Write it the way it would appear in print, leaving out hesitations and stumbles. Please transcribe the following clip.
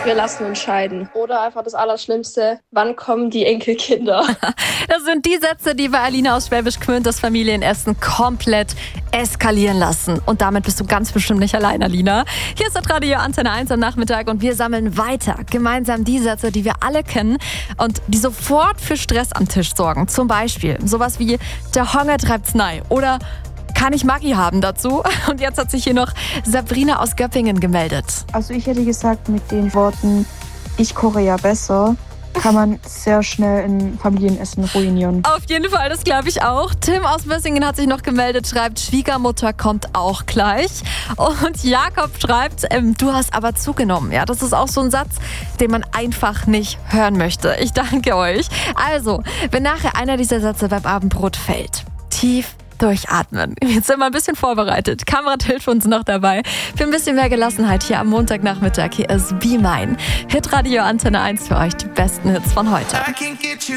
wir lassen uns scheiden. Oder einfach das Allerschlimmste, wann kommen die Enkelkinder? Das sind die Sätze, die bei Alina aus Schwäbisch Gmünd das Familienessen komplett eskalieren lassen. Und damit bist du ganz bestimmt nicht allein, Alina. Hier ist das Radio Antenne 1 am Nachmittag und wir sammeln weiter gemeinsam die Sätze, die wir alle kennen und die sofort für Stress am Tisch sorgen. Zum Beispiel sowas wie, der Hunger treibt's nei oder kann ich Maggi haben dazu? Und jetzt hat sich hier noch Sabrina aus Göppingen gemeldet. Also ich hätte gesagt, mit den Worten, ich koche ja besser, kann man sehr schnell ein Familienessen ruinieren. Auf jeden Fall, das glaube ich auch. Tim aus Mössingen hat sich noch gemeldet, schreibt, Schwiegermutter kommt auch gleich. Und Jakob schreibt, du hast aber zugenommen. Ja, das ist auch so ein Satz, den man einfach nicht hören möchte. Ich danke euch. Also, wenn nachher einer dieser Sätze beim Abendbrot fällt, tief durchatmen. Jetzt sind wir ein bisschen vorbereitet. Kamerad hilft uns noch dabei. Für ein bisschen mehr Gelassenheit hier am Montagnachmittag. Hier ist Be Mine. Hitradio Antenne 1 für euch. Die besten Hits von heute.